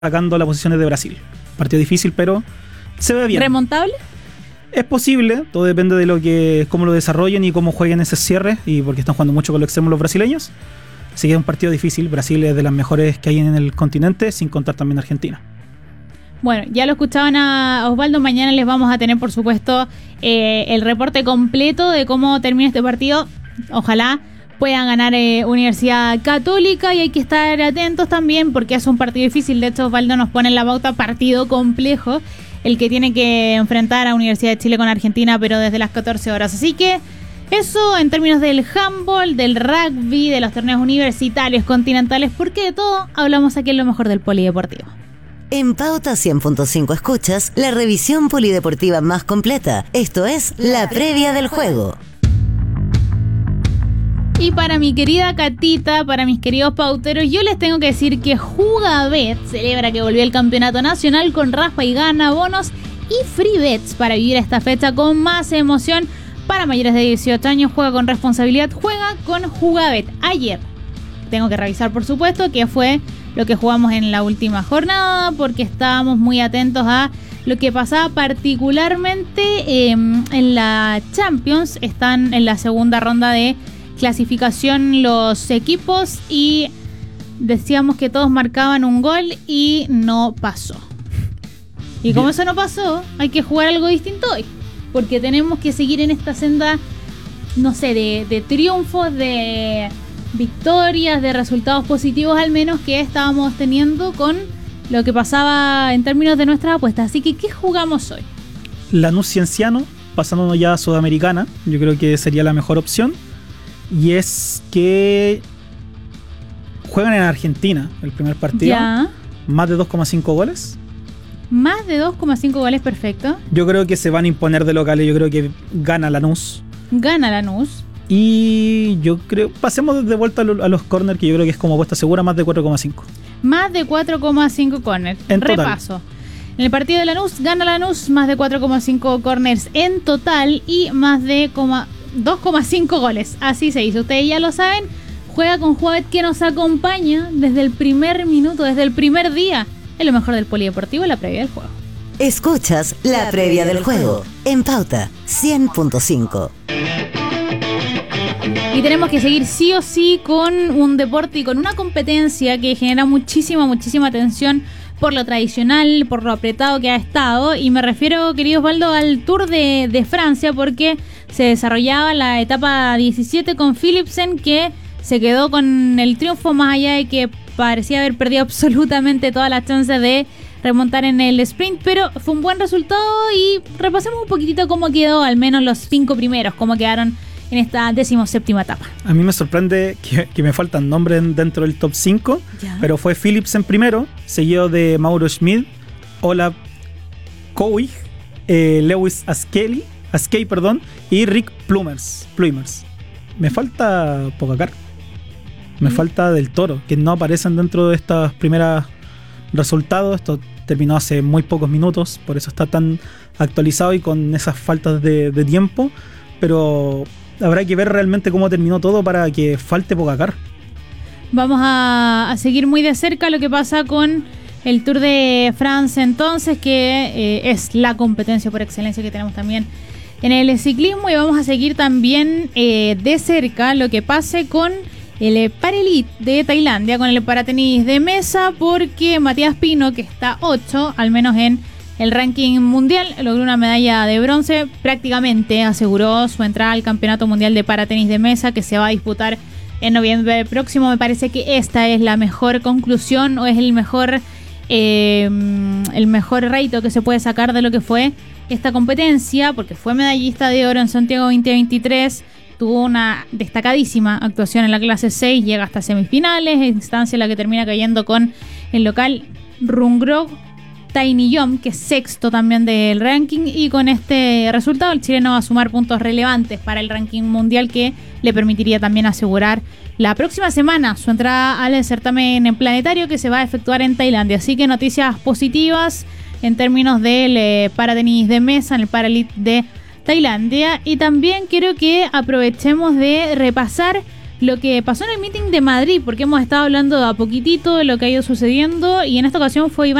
sacando las posiciones de Brasil. Partido difícil, pero se ve bien. ¿Remontable? Es posible, todo depende de cómo lo desarrollen y cómo jueguen ese cierre, y porque están jugando mucho con los extremos los brasileños. Así que es un partido difícil. Brasil es de las mejores que hay en el continente, sin contar también Argentina. Bueno, ya lo escuchaban a Osvaldo. Mañana les vamos a tener, por supuesto, el reporte completo de cómo termina este partido. Ojalá puedan ganar Universidad Católica, y hay que estar atentos también porque es un partido difícil. De hecho, Osvaldo nos pone en la pauta partido complejo, el que tiene que enfrentar a Universidad de Chile con Argentina, pero desde las 14 horas. Así que eso en términos del handball, del rugby, de los torneos universitarios, continentales, porque de todo hablamos aquí en lo mejor del polideportivo. En Pauta 100.5 escuchas la revisión polideportiva más completa. Esto es la previa del juego. Y para mi querida Catita, para mis queridos pauteros, yo les tengo que decir que Jugabet celebra que volvió el campeonato nacional con raspa y gana, bonos y free bets para vivir esta fecha con más emoción. Para mayores de 18 años, juega con responsabilidad, juega con Jugabet. Ayer tengo que revisar, por supuesto, qué fue lo que jugamos en la última jornada, porque estábamos muy atentos a lo que pasaba particularmente en la Champions. Están en la segunda ronda de clasificación los equipos y decíamos que todos marcaban un gol y no pasó. Y como eso no pasó, hay que jugar algo distinto hoy, porque tenemos que seguir en esta senda, no sé, de triunfos, de victorias, de resultados positivos al menos, que estábamos teniendo con lo que pasaba en términos de nuestras apuestas. Así que, ¿qué jugamos hoy? Lanús Cienciano, pasándonos ya a Sudamericana, yo creo que sería la mejor opción. Y es que juegan en Argentina el primer partido. Ya. Más de 2,5 goles. Más de 2,5 goles, perfecto. Yo creo que se van a imponer de locales. Yo creo que gana Lanús. Gana Lanús. Y yo creo, pasemos de vuelta a los corners, que yo creo que es como apuesta segura, más de 4,5. Más de 4,5 corners. En total. Repaso. En el partido de Lanús, gana Lanús, más de 4,5 corners en total y más de 2,5 goles. Así se dice. Ustedes ya lo saben. Juega con Jugabet, que nos acompaña desde el primer minuto, desde el primer día. Es lo mejor del polideportivo, la previa del juego. Escuchas la previa del juego en Pauta 100.5. Y tenemos que seguir sí o sí con un deporte y con una competencia que genera muchísima atención por lo tradicional, por lo apretado que ha estado. Y me refiero, querido Osvaldo, al Tour de Francia, porque se desarrollaba la etapa 17 con Philipsen, que se quedó con el triunfo, más allá de que parecía haber perdido absolutamente todas las chances de remontar en el sprint, pero fue un buen resultado. Y repasemos un poquitito cómo quedó, al menos los 5 primeros, cómo quedaron en esta 17ª etapa. A mí me sorprende que me faltan nombres dentro del top 5, pero fue Philipsen primero, seguido de Mauro Schmid, Olav Kouig, Lewis Askeley, y Rick Plumers. Me falta Pogacar, me falta Del Toro, que no aparecen dentro de estas primeras resultados. Esto terminó hace muy pocos minutos, por eso está tan actualizado y con esas faltas de tiempo, pero habrá que ver realmente cómo terminó todo para que falte Pogacar. Vamos a seguir muy de cerca lo que pasa con el Tour de Francia, entonces, que es la competencia por excelencia que tenemos también en el ciclismo, y vamos a seguir también de cerca lo que pase con el Parelite de Tailandia, con el paratenis de mesa, porque Matías Pino, que está 8, al menos en el ranking mundial, logró una medalla de bronce, prácticamente aseguró su entrada al Campeonato Mundial de Paratenis de Mesa, que se va a disputar en noviembre próximo. Me parece que esta es la mejor conclusión, o es el mejor rédito que se puede sacar de lo que fue esta competencia, porque fue medallista de oro en Santiago 2023, tuvo una destacadísima actuación en la clase 6, llega hasta semifinales, instancia en la que termina cayendo con el local Rungrog Tainiyom, que es sexto también del ranking, y con este resultado el chileno va a sumar puntos relevantes para el ranking mundial, que le permitiría también asegurar la próxima semana su entrada al certamen planetario que se va a efectuar en Tailandia. Así que noticias positivas en términos del paratenis de mesa en el Paralite de Tailandia. Y también quiero que aprovechemos de repasar lo que pasó en el meeting de Madrid, porque hemos estado hablando a poquitito de lo que ha ido sucediendo y en esta ocasión fue Iván